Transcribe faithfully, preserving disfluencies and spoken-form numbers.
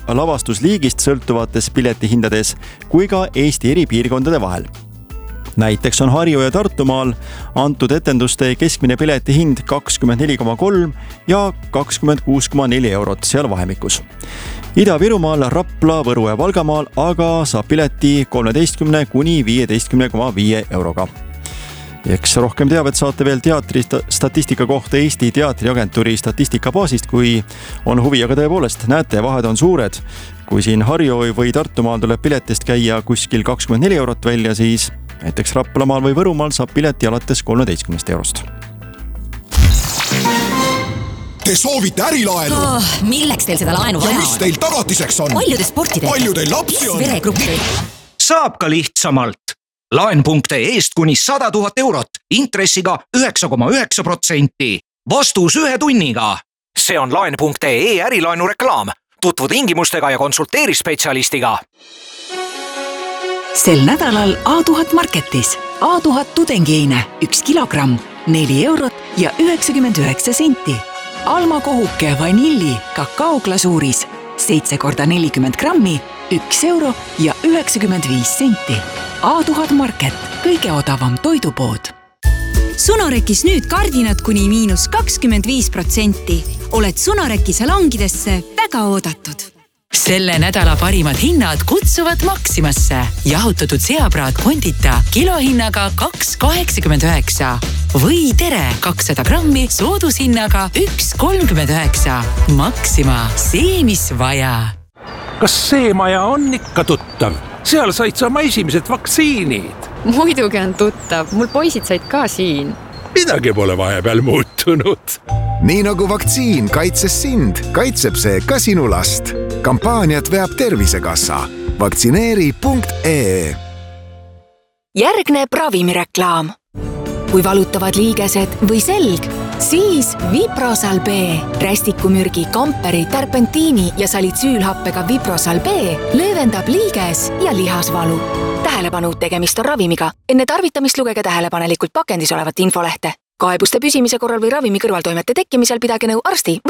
lavastusliigist sõltuvates piletihindades kui ka Eesti eri piirkondade vahel. Näiteks on Harju- ja Tartumaal antud etenduste keskmine piletihind kakskümmend neli koma kolm ja kakskümmend kuus koma neli eurot seal vahemikus. Ida-Virumaal, Rapla, Võru ja Valgamaal aga saab pileti kolmeteistkümne kuni viieteistkümne koma viie euroga. Eks rohkem teavet saate veel teatri statistika kohta Eesti teatriagentuuri statistikabaasist, kui on huvi, aga tõepoolest, näete, vahed on suured. Kui siin Harju- või Tartumaal tuleb piletist käia kuskil kakskümmend neli eurot välja, siis näiteks Raplamaal või Võrumaal saab pileti alates kolmeteistkümnest eurost. Te soovite ärilaenu? Oh, milleks teil seda laenu vaja on? Ja mis teil tagatiseks on? Paljude sportidega. Palju teil lapsi on? Veregruppi. Saab ka lihtsamalt. Laen.ee eest kuni sada tuhat eurot, intressiga üheksa koma üheksa protsenti. Vastus ühe tunniga. See on Laen.ee ärilaenu reklaam. Tutvu tingimustega ja konsulteeri spetsialistiga. Sel nädalal A tuhat Marketis. A tuhat tudengiine, üks kilogramm, neli eurot ja üheksakümmend üheksa senti. Alma kohuke vanilli kakaoglasuuris, seitse korda nelikümmend grammi, üks euro ja üheksakümmend viis senti. A tuhat Market, kõige odavam toidupood. Sonorekis nüüd kardinad kuni miinus kakskümmend viis protsenti. Oled Sonoreki salongidesse väga oodatud. Selle nädala parimad hinnad kutsuvad Maximasse. Jahutatud seapraad Condita kilohinnaga kaks kaheksakümmend üheksa. Või tere kakssada grammi soodushinnaga üks kolmkümmend üheksa. Maxima, see mis vaja. Kas see maja on ikka tuttav? Seal said sa oma esimesed vaktsiinid. Muidugi on tuttav, mul poisid said ka siin. Midagi pole vahepeal muutunud. Nii nagu vaktsiin kaitses sind, kaitseb see ka sinu last. Kampaaniat veab Tervisekassa. Vaktsineeri punkt ee. Järgneb ravimireklaam. Kui valutavad liigesed või selg, siis Viprosal B. Rästikumürgi, kamperi, terpentiini ja salitsüülhappega Viprosal B löövendab liiges ja lihasvalu. Tähelepanu, tegemist on ravimiga. Enne tarvitamist lugege tähelepanelikult pakendis olevat infolehte. Kaebuste püsimise korral või ravimi kõrvaltoimete tekkimisel pidage nõu arsti